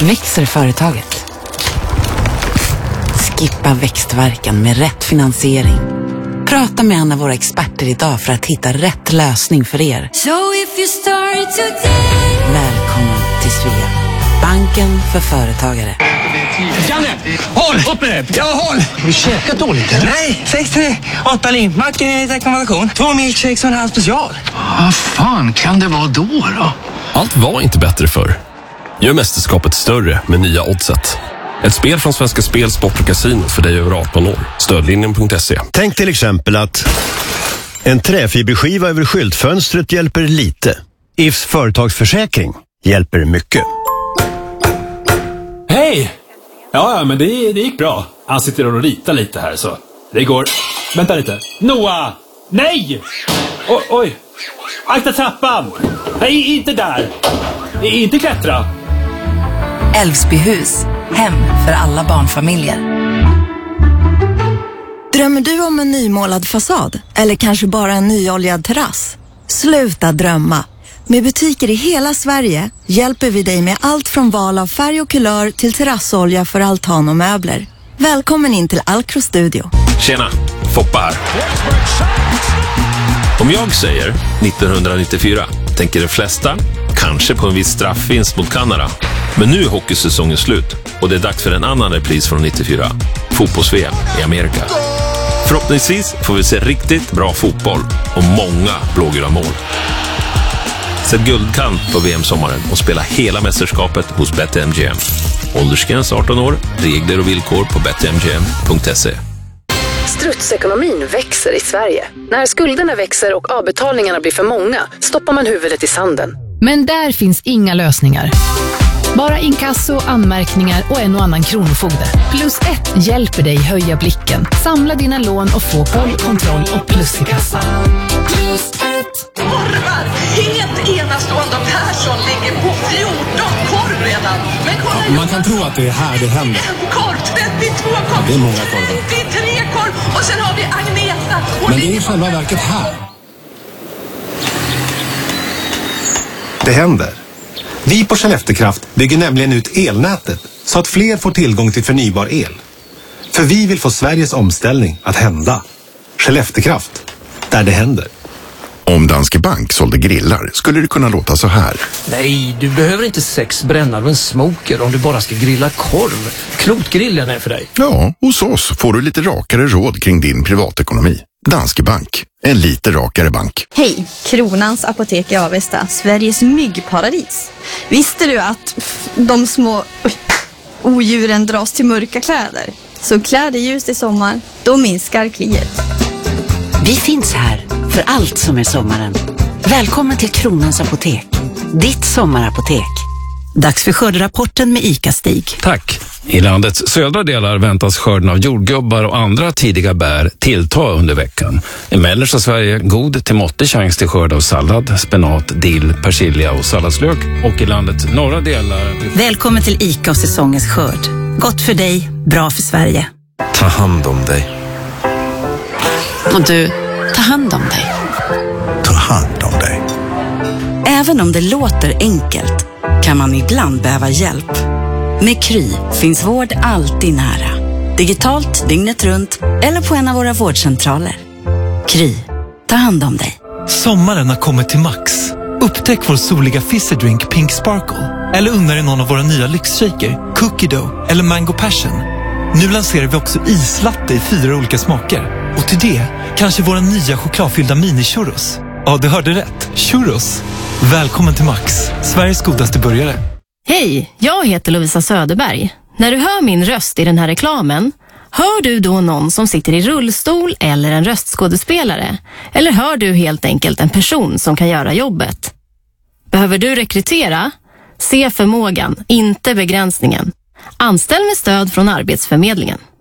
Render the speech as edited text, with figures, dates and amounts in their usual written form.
växer företaget. Skippa växtverkan med rätt finansiering. Prata med en av våra experter idag för att hitta rätt lösning för er. Välkommen till Svea. Banken för företagare. Janne, håll! Upp med det! Ja, håll! Har du käkat dåligt eller? Nej, 6-3. 8 limpmackor, rekommendation. 2 milkshakes och en halv special. Vad fan kan det vara då? Allt var inte bättre förr. Gör mästerskapet större med nya Oddset. Ett spel från Svenska Spel, Sport och Casino för dig över 18 år. Stödlinjen.se. Tänk till exempel att en träfiberskiva över skyltfönstret hjälper lite. IFs företagsförsäkring hjälper mycket. Hej! Ja, men det gick bra. Han sitter och ritar lite här så. Det går... Vänta lite. Noah! Nej! Oj! Akta trappan! Nej, inte där! Inte klättra! Älvsbyhus. Hem för alla barnfamiljer. Drömmer du om en nymålad fasad? Eller kanske bara en nyoljad terrass? Sluta drömma! Med butiker i hela Sverige hjälper vi dig med allt från val av färg och kulör till terrassolja för altan och möbler. Välkommen in till Alcro Studio. Tjena, Foppa här. Om jag säger 1994 tänker de flesta kanske på en viss straffvinst mot Kanada. Men nu är hockeysäsongen slut och det är dags för en annan repris från 94. Fotbolls-VM i Amerika. Förhoppningsvis får vi se riktigt bra fotboll och många blågula mål. Sätt guldkant på VM-sommaren och spela hela mästerskapet hos BetMGM. Åldersgräns 18 år, regler och villkor på betmgm.se. Strutsekonomin växer i Sverige. När skulderna växer och avbetalningarna blir för många stoppar man huvudet i sanden. Men där finns inga lösningar. Bara inkasso, anmärkningar och en och annan kronofogde. Plus1 hjälper dig höja blicken. Samla dina lån och få koll, kontroll och plus i kassan. Plus1. Korvar! Helt enastående. Persson ligger på 14 korv redan. Men kolla, man kan tro att det är här det händer. Korv, 32 korv. Det är många korvar. 93 korv. Och sen har vi Agneta. Men det är i själva verket här. Det händer. Vi på Skelleftekraft bygger nämligen ut elnätet så att fler får tillgång till förnybar el. För vi vill få Sveriges omställning att hända. Skelleftekraft, där det händer. Om Danske Bank sålde grillar skulle det kunna låta så här. Nej, du behöver inte 6 brännare och en smoker om du bara ska grilla korv. Klotgrillen är för dig. Ja, hos oss får du lite rakare råd kring din privatekonomi. Danske Bank, en lite rakare bank. Hej, Kronans apotek i Avesta, Sveriges myggparadis. Visste du att de små odjuren dras till mörka kläder? Så klä dig ljust i sommar, då minskar kliet. Vi finns här för allt som är sommaren. Välkommen till Kronans apotek. Ditt sommarapotek. Dags för skörderapporten med ICA-Stig. Tack. I landets södra delar väntas skörden av jordgubbar och andra tidiga bär tillta under veckan. I mellersta Sverige god till måttlig chans till skörd av sallad, spenat, dill, persilja och salladslök. Och i landets norra delar... Välkommen till ICA och säsongens skörd. Gott för dig, bra för Sverige. Ta hand om dig. Och du, ta hand om dig. Ta hand om dig. Även om det låter enkelt kan man ibland behöva hjälp. Med Kry finns vård alltid nära. Digitalt, dygnet runt eller på en av våra vårdcentraler. Kry, ta hand om dig. Sommaren har kommit till Max. Upptäck vår soliga fizzy drink Pink Sparkle. Eller unna dig någon av våra nya lyxshaker, Cookie Dough eller Mango Passion. Nu lanserar vi också islatte i 4 olika smaker. Och till det kanske våra nya chokladfyllda mini-churros. Ja, du hörde rätt. Churros. Välkommen till Max, Sveriges godaste burgare. Hej, jag heter Lovisa Söderberg. När du hör min röst i den här reklamen, hör du då någon som sitter i rullstol eller en röstskådespelare? Eller hör du helt enkelt en person som kan göra jobbet? Behöver du rekrytera? Se förmågan, inte begränsningen. Anställ med stöd från Arbetsförmedlingen.